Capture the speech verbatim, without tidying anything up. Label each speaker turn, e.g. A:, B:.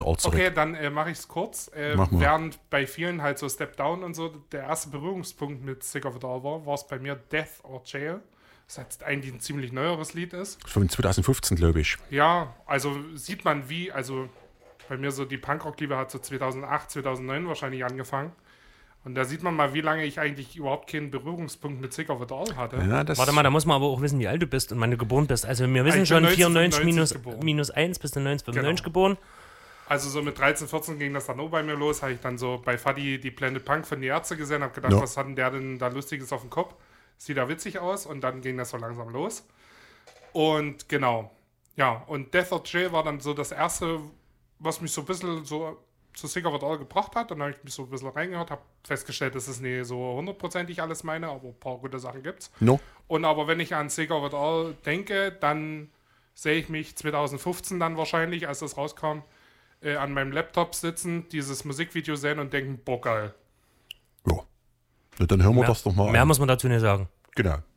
A: Okay, dann äh, mache ich es kurz. Äh,
B: Mach mal.
A: während bei vielen halt so Step Down und so der erste Berührungspunkt mit Sick of It All war, war es bei mir Death or Jail. Das jetzt eigentlich ein ziemlich neueres Lied ist.
B: Von zwanzig fünfzehn, glaube ich.
A: Ja, also sieht man wie, also bei mir so die Punkrock-Liebe hat so zweitausendacht, zweitausendneun wahrscheinlich angefangen. Und da sieht man mal, wie lange ich eigentlich überhaupt keinen Berührungspunkt mit Sick of It All hatte.
B: Ja, das
C: Warte mal, da muss man aber auch wissen, wie alt du bist und wann du geboren bist. Also wir wissen
A: Ich bin
C: schon,
A: neunzehnhundertfünfundneunzig
C: vierundneunzig
A: geboren.
C: minus eins bist du neunzehnhundertfünfundneunzig
A: Genau.
C: geboren.
A: Also so mit dreizehn, vierzehn ging das dann auch bei mir los. Habe ich dann so bei Fadi die Planet Punk von die Ärzte gesehen, habe gedacht,
B: Ja.
A: was hat denn der denn da Lustiges auf dem Kopf? Sieht da witzig aus und dann ging das so langsam los. Und genau, ja, und Death or Jail war dann so das erste, was mich so ein bisschen so zu Sick of It All gebracht hat. Dann habe ich mich so ein bisschen reingehört, habe festgestellt, das ist nicht so hundertprozentig alles meine, aber ein paar gute Sachen gibt's.
B: No.
A: Und aber wenn ich an Sick of It All denke, dann sehe ich mich zweitausendfünfzehn dann wahrscheinlich, als das rauskam, äh, an meinem Laptop sitzen, dieses Musikvideo sehen und denken, boah, geil.
B: Ja. Na, dann hören wir
C: Mehr,
B: das doch mal
C: mehr
B: an.
C: muss man dazu nicht sagen.
B: Genau.